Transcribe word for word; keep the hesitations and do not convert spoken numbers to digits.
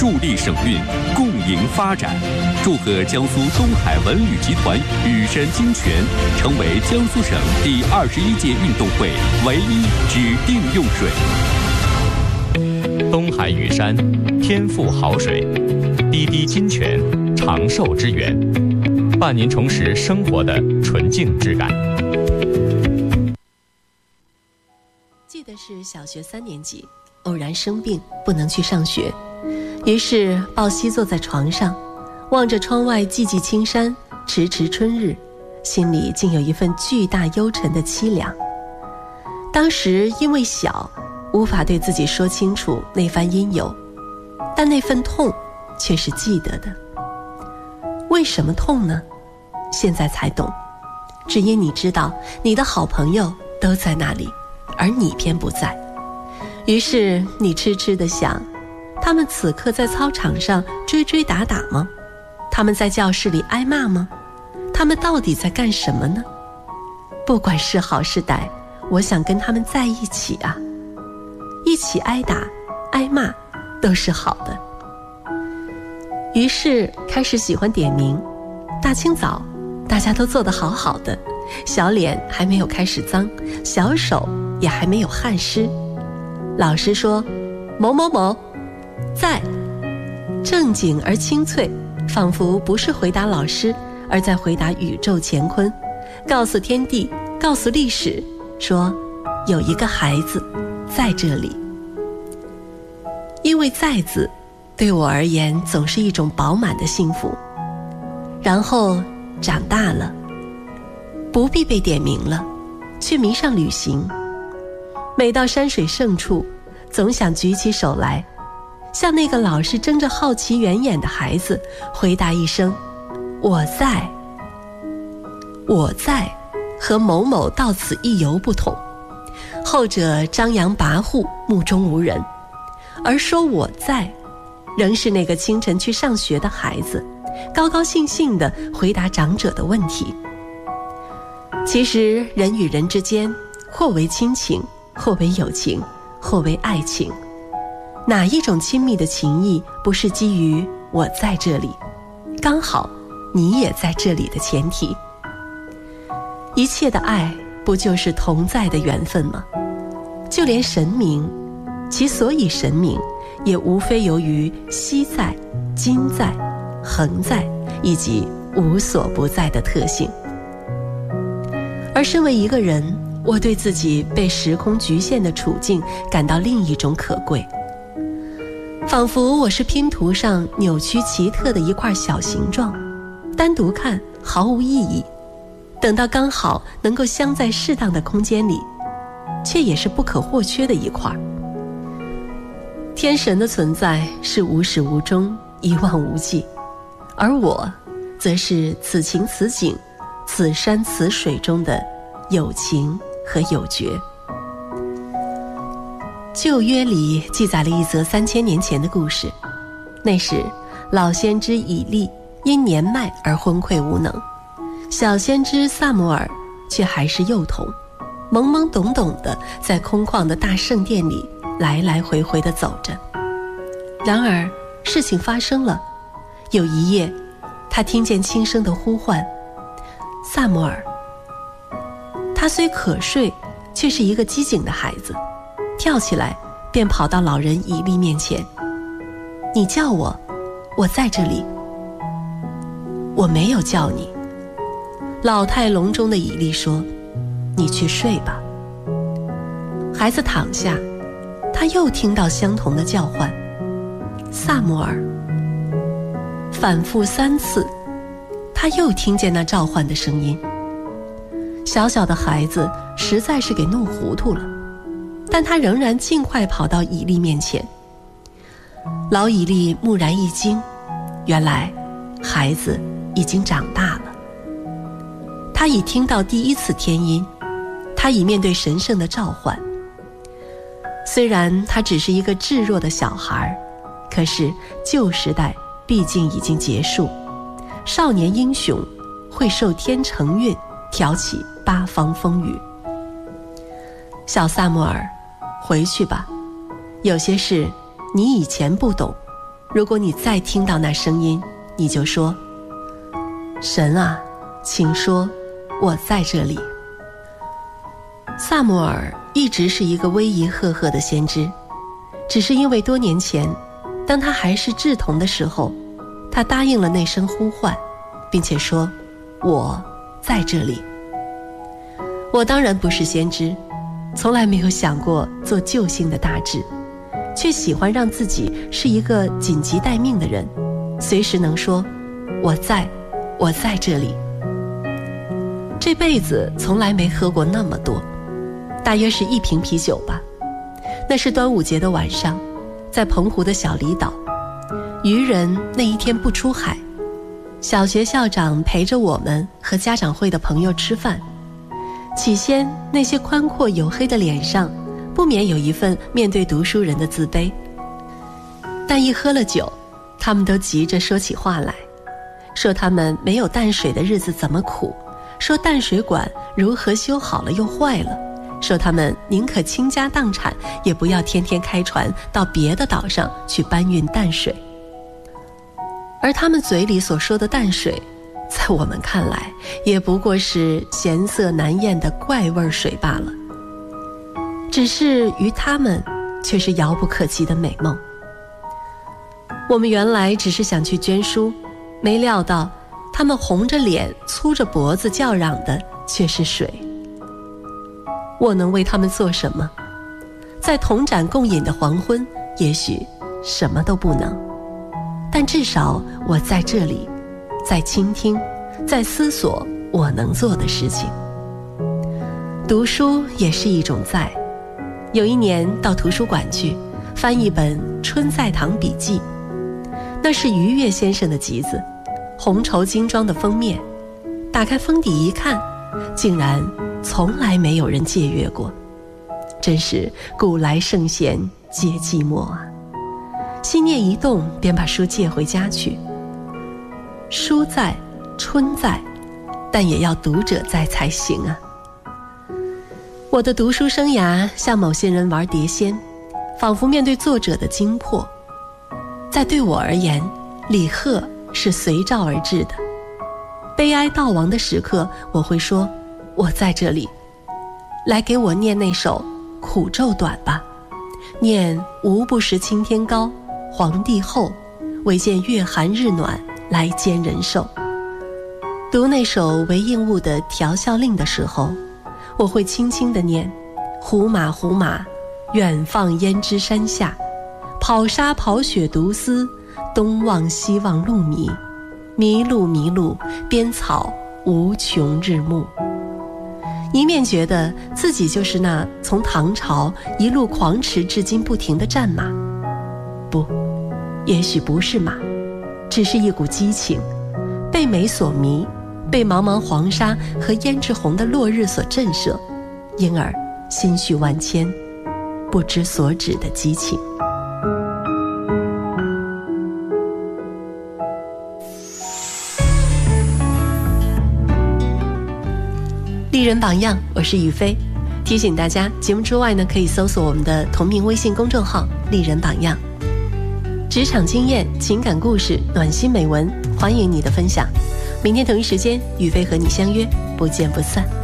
助力省运，共赢发展。祝贺江苏东海文旅集团雨山金泉成为江苏省第二十一届运动会唯一指定用水。 东海雨山，天赋好水，滴滴金泉，长寿之源，伴您重拾生活的纯净质感。 记得是小学三年级，偶然生病不能去上学，于是抱膝坐在床上，望着窗外寂寂青山，迟迟春日，心里竟有一份巨大幽沉的凄凉。当时因为小，无法对自己说清楚那番因由，但那份痛却是记得的。为什么痛呢？现在才懂，只因你知道你的好朋友都在那里，而你偏不在。于是你痴痴地想，他们此刻在操场上追追打打吗？他们在教室里挨骂吗？他们到底在干什么呢？不管是好是歹，我想跟他们在一起啊，一起挨打挨骂都是好的。于是开始喜欢点名，大清早大家都做得好好的，小脸还没有开始脏，小手也还没有汗湿。老师说某某某在，正经而清脆，仿佛不是回答老师，而在回答宇宙乾坤，告诉天地，告诉历史，说有一个孩子在这里。因为在字对我而言总是一种饱满的幸福。然后长大了，不必被点名了，却迷上旅行。每到山水胜处，总想举起手来，向那个老是睁着好奇圆眼的孩子回答一声我在。我在和某某到此一游不同，后者张扬跋扈，目中无人，而说我在仍是那个清晨去上学的孩子，高高兴兴地回答长者的问题。其实人与人之间，或为亲情，或为友情，或为爱情，哪一种亲密的情谊不是基于我在这里，刚好你也在这里的前提？一切的爱不就是同在的缘分吗？就连神明，其所以神明，也无非由于昔在、今在、恒在以及无所不在的特性。而身为一个人，我对自己被时空局限的处境感到另一种可贵，仿佛我是拼图上扭曲奇特的一块小形状，单独看毫无意义，等到刚好能够镶在适当的空间里，却也是不可或缺的一块。天神的存在是无始无终，一望无际，而我则是此情此景，此山此水中的有情和有觉。旧约里记载了一则三千年前的故事，那时老先知以利因年迈而昏聩无能，小先知撒母耳却还是幼童，懵懵懂懂地在空旷的大圣殿里来来回回地走着。然而事情发生了，有一夜他听见轻声的呼唤，撒母耳。他虽可睡，却是一个机警的孩子，跳起来便跑到老人以利面前。你叫我，我在这里。我没有叫你。老态龙钟的以利说，你去睡吧。孩子躺下，他又听到相同的叫唤，撒母耳。反复三次，他又听见那召唤的声音。小小的孩子实在是给弄糊涂了，但他仍然尽快跑到以利面前。老以利蓦然一惊，原来孩子已经长大了。他已听到第一次天音，他已面对神圣的召唤。虽然他只是一个稚弱的小孩，可是旧时代毕竟已经结束，少年英雄会受天承运，挑起八方风雨。小撒母耳，回去吧，有些事你以前不懂， 如果你再听到那声音，你就说：神啊，请说，我在这里。萨姆尔一直是一个威仪赫赫的先知，只是因为多年前，当他还是稚童的时候，他答应了那声呼唤，并且说：我在这里。我当然不是先知，从来没有想过做救星的大志，却喜欢让自己是一个紧急待命的人，随时能说：我在，我在这里。这辈子从来没喝过那么多，大约是一瓶啤酒吧。那是端午节的晚上，在澎湖的小离岛，渔人那一天不出海，小学校长陪着我们和家长会的朋友吃饭。起先那些宽阔黝黑的脸上不免有一份面对读书人的自卑，但一喝了酒，他们都急着说起话来，说他们没有淡水的日子怎么苦，说淡水管如何修好了又坏了，说他们宁可倾家荡产也不要天天开船到别的岛上去搬运淡水。而他们嘴里所说的淡水，在我们看来也不过是咸涩难咽的怪味水罢了，只是于他们却是遥不可及的美梦。我们原来只是想去捐书，没料到他们红着脸粗着脖子叫嚷的却是水。我能为他们做什么？在同盏共饮的黄昏，也许什么都不能，但至少我在这里，在倾听，在思索我能做的事情。读书也是一种在。有一年到图书馆去翻一本《春在堂笔记》，那是愉悦先生的集子，红绸精装的封面，打开封底一看，竟然从来没有人借阅过，真是古来圣贤皆寂寞啊！心念一动，便把书借回家去。书在，春在，但也要读者在才行啊！我的读书生涯像某些人玩碟仙，仿佛面对作者的精魄。在对我而言，李贺是随召而至的。悲哀悼亡的时刻，我会说：我在这里，来给我念那首苦咒短吧，念无不识青天高，黄帝厚，唯见月寒日暖，来煎人寿。读那首韦应物的调笑令的时候，我会轻轻地念：胡马胡马，远放胭脂山下，跑沙跑雪独思，东望西望路迷，迷路迷路，边草无穷日暮。一面觉得自己就是那从唐朝一路狂驰至今不停的战马，不，也许不是马，只是一股激情，被美所迷，被茫茫黄沙和胭脂红的落日所震慑，因而心绪万千，不知所止的激情。丽人榜样，我是雨飞。提醒大家，节目之外呢，可以搜索我们的同名微信公众号丽人榜样。职场经验、情感故事、暖心美文，欢迎你的分享。明天同一时间，雨飞和你相约，不见不散。